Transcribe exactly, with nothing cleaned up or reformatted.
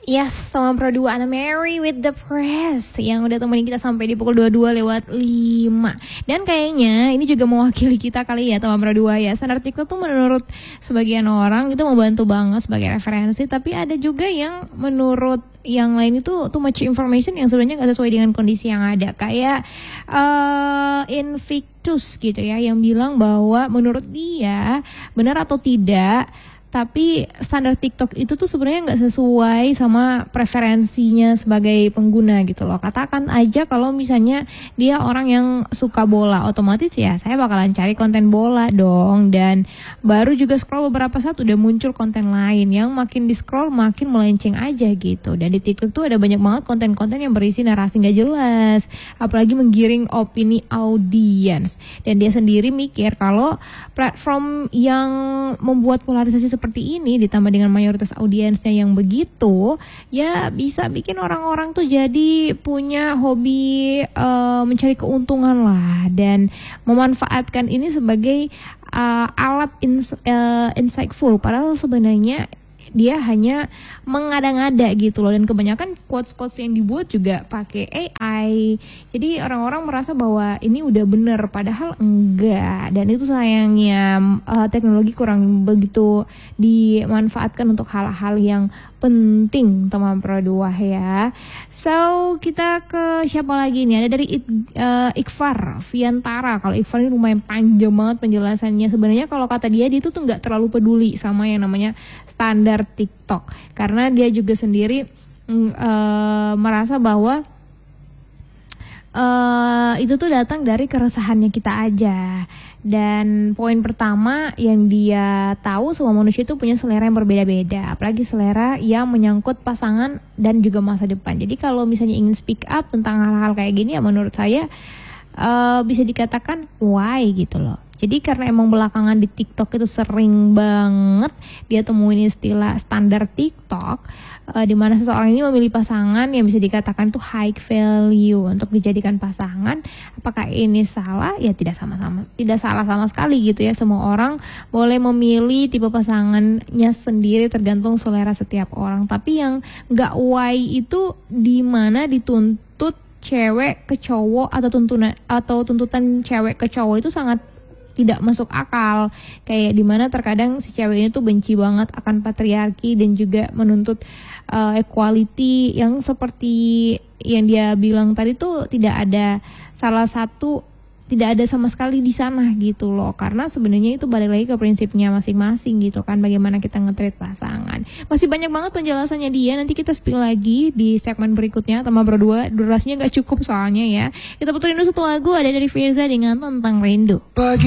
Yes, sama Pro dua Anna Mary with the Press yang udah temenin kita sampai di pukul dua puluh dua lewat lima. Dan kayaknya ini juga mewakili kita kali ya Tama Pro dua ya. Standar TikTok tuh menurut sebagian orang itu membantu banget sebagai referensi, tapi ada juga yang menurut yang lain itu too much information yang sebenarnya gak sesuai dengan kondisi yang ada. Kayak uh, Invictus gitu ya, yang bilang bahwa menurut dia benar atau tidak, tapi standar TikTok itu tuh sebenarnya nggak sesuai sama preferensinya sebagai pengguna gitu loh. Katakan aja kalau misalnya dia orang yang suka bola, otomatis ya saya bakalan cari konten bola dong. Dan baru juga scroll beberapa saat udah muncul konten lain yang makin di scroll makin melenceng aja gitu. Dan di TikTok tuh ada banyak banget konten-konten yang berisi narasi nggak jelas, apalagi menggiring opini audiens. Dan dia sendiri mikir kalau platform yang membuat polarisasi seperti seperti ini ditambah dengan mayoritas audiensnya yang begitu, ya bisa bikin orang-orang tuh jadi punya hobi uh, mencari keuntungan lah dan memanfaatkan ini sebagai uh, alat in, uh, insightful, padahal sebenarnya dia hanya mengada-ngada gitu loh. Dan kebanyakan quotes-quotes yang dibuat juga pakai A I. Jadi orang-orang merasa bahwa ini udah bener, padahal enggak. Dan itu sayangnya uh, teknologi kurang begitu dimanfaatkan untuk hal-hal yang penting teman Pro dua ya. So kita ke siapa lagi nih? Ada dari Ik, uh, Ikfar Fiantara. Kalau Ikfar ini lumayan panjang banget penjelasannya. Sebenarnya kalau kata dia, dia itu tuh nggak terlalu peduli sama yang namanya standar TikTok, karena dia juga sendiri uh, merasa bahwa uh, itu tuh datang dari keresahannya kita aja. Dan poin pertama yang dia tahu, semua manusia itu punya selera yang berbeda-beda, apalagi selera yang menyangkut pasangan dan juga masa depan. Jadi kalau misalnya ingin speak up tentang hal-hal kayak gini ya menurut saya uh, bisa dikatakan why gitu loh. Jadi karena emang belakangan di TikTok itu sering banget dia temuin istilah standar TikTok, uh, di mana seseorang ini memilih pasangan yang bisa dikatakan itu high value untuk dijadikan pasangan. Apakah ini salah? Ya tidak sama-sama, tidak salah sama sekali gitu ya. Semua orang boleh memilih tipe pasangannya sendiri tergantung selera setiap orang. Tapi yang nggak why itu di mana dituntut cewek ke cowok atau tuntunan atau tuntutan cewek ke cowok itu sangat tidak masuk akal. Kayak dimana terkadang si cewek ini tuh benci banget akan patriarki dan juga menuntut uh, equality yang seperti yang dia bilang tadi tuh tidak ada salah satu, tidak ada sama sekali di sana gitu loh. Karena sebenarnya itu balik lagi ke prinsipnya masing-masing gitu kan, bagaimana kita nge-treat pasangan. Masih banyak banget penjelasannya dia, nanti kita spill lagi di segmen berikutnya Tama Pro dua. Durasinya gak cukup soalnya ya. Kita puterin dulu satu lagu, ada dari Firza dengan Tentang Rindu.